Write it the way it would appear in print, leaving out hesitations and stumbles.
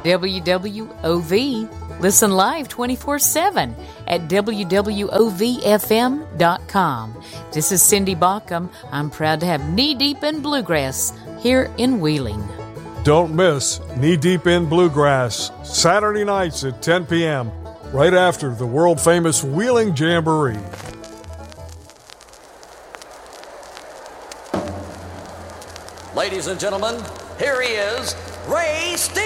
WWOV. Listen live 24/7 at WWOVFM.com. This is Cindy Baucom. I'm proud to have Knee Deep in Bluegrass here in Wheeling. Don't miss Knee Deep in Bluegrass, Saturday nights at 10 p.m., right after the world-famous Wheeling Jamboree. Ladies and gentlemen, here he is, Ray Stevens.